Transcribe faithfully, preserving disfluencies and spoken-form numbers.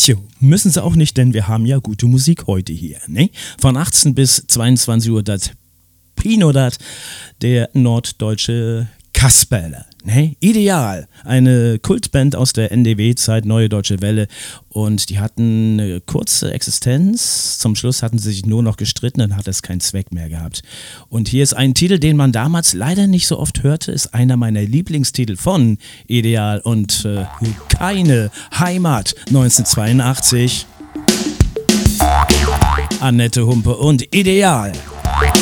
Tjo, müssen sie auch nicht, denn wir haben ja gute Musik heute hier, ne? Von achtzehn bis zweiundzwanzig Uhr das Pinodat, der norddeutsche Kasperle, ne? Ideal, eine Kultband aus der N D W-Zeit, Neue Deutsche Welle, und die hatten eine kurze Existenz. Zum Schluss hatten sie sich nur noch gestritten, dann hat es keinen Zweck mehr gehabt. Und hier ist ein Titel, den man damals leider nicht so oft hörte, ist einer meiner Lieblingstitel von Ideal und äh, keine Heimat neunzehnhundertzweiundachtzig. Annette Humpe und Ideal.